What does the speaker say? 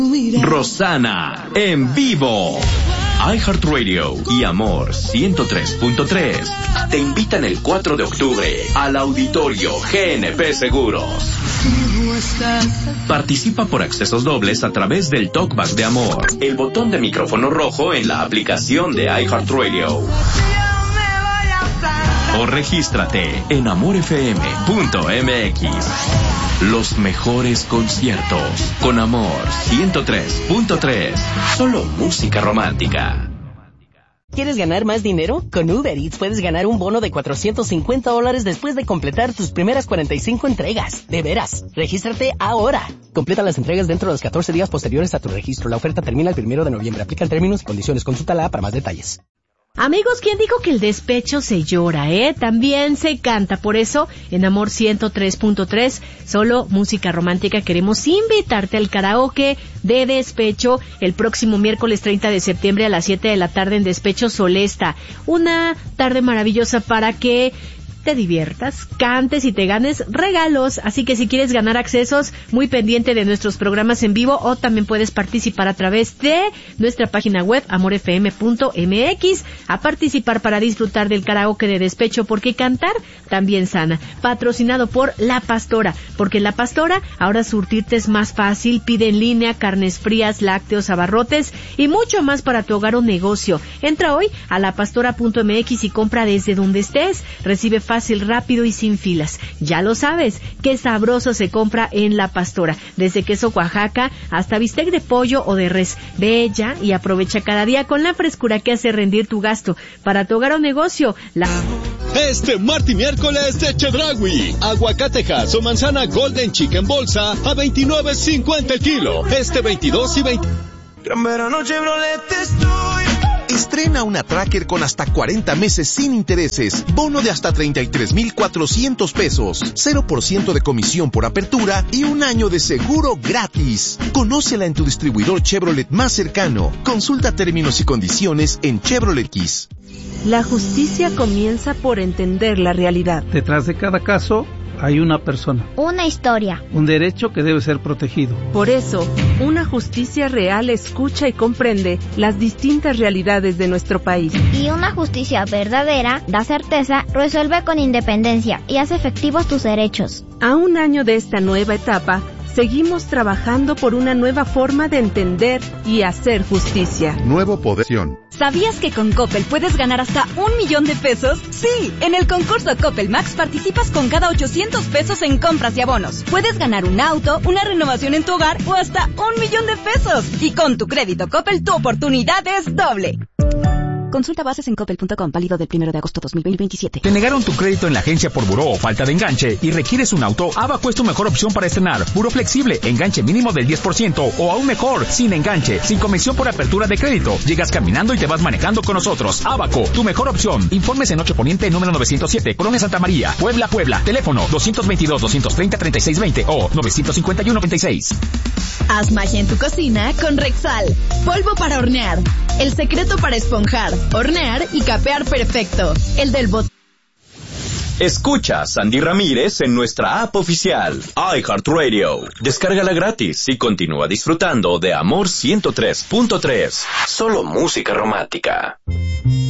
Rosana en vivo. iHeartRadio y Amor 103.3 te invitan el 4 de octubre al Auditorio GNP Seguros. Participa por accesos dobles a través del Talkback de Amor, el botón de micrófono rojo en la aplicación de iHeartRadio. O regístrate en amorfm.mx. Los mejores conciertos con Amor 103.3. Solo música romántica. ¿Quieres ganar más dinero? Con Uber Eats puedes ganar un bono de $450 después de completar tus primeras 45 entregas. De veras, regístrate ahora. Completa las entregas dentro de los 14 días posteriores a tu registro. La oferta termina el 1 de noviembre. Aplican términos y condiciones. Consúltala para más detalles. Amigos, ¿quién dijo que el despecho se llora, También se canta. Por eso, en Amor 103.3, solo música romántica, queremos invitarte al karaoke de despecho el próximo miércoles 30 de septiembre a las 7 de la tarde en Despecho Solesta. Una tarde maravillosa para que te diviertas, cantes y te ganes regalos. Así que si quieres ganar accesos, muy pendiente de nuestros programas en vivo, o también puedes participar a través de nuestra página web amorfm.mx, a participar para disfrutar del karaoke de despecho, porque cantar también sana. Patrocinado por La Pastora, porque La Pastora ahora surtirte es más fácil. Pide en línea carnes frías, lácteos, abarrotes y mucho más para tu hogar o negocio. Entra hoy a lapastora.mx y compra desde donde estés. Recibe fácil, rápido y sin filas. Ya lo sabes, qué sabroso se compra en La Pastora. Desde queso Oaxaca hasta bistec de pollo o de res. Ve ya y aprovecha cada día con la frescura que hace rendir tu gasto para tu hogar o negocio. Este martes y miércoles de Chedraui. Aguacatejas o manzana Golden Chicken bolsa a $29.50 el kilo. Este 22 y 20. Gran verano Chevrolet estoy. Estrena una Tracker con hasta 40 meses sin intereses, bono de hasta $33,400, 0% de comisión por apertura y un año de seguro gratis. Conócela en tu distribuidor Chevrolet más cercano. Consulta términos y condiciones en Chevrolet Kiss. La justicia comienza por entender la realidad. Detrás de cada caso hay una persona, una historia, un derecho que debe ser protegido. Por eso, una justicia real escucha y comprende las distintas realidades de nuestro país. Y una justicia verdadera da certeza, resuelve con independencia y hace efectivos tus derechos. A un año de esta nueva etapa, seguimos trabajando por una nueva forma de entender y hacer justicia. Nuevo Poder. ¿Sabías que con Coppel puedes ganar hasta $1,000,000? Sí, en el concurso Coppel Max participas con cada $800 en compras y abonos. Puedes ganar un auto, una renovación en tu hogar o hasta $1,000,000. Y con tu crédito Coppel, tu oportunidad es doble. Consulta bases en coppel.com, válido del 1 de agosto 2027. ¿Te negaron tu crédito en la agencia por buró o falta de enganche y requieres un auto? Abaco es tu mejor opción para estrenar. Buró flexible, enganche mínimo del 10% o aún mejor, sin enganche, sin comisión por apertura de crédito. Llegas caminando y te vas manejando con nosotros. Abaco, tu mejor opción. Informes en 8 Poniente, número 907, Colonia Santa María, Puebla. Teléfono 222-230-3620 o 951-96. Haz magia en tu cocina con Rexal. Polvo para hornear. El secreto para esponjar, hornear y capear perfecto. El del bot. Escucha a Sandy Ramírez en nuestra app oficial, iHeartRadio. Descárgala gratis y continúa disfrutando de Amor 103.3. Solo música romántica.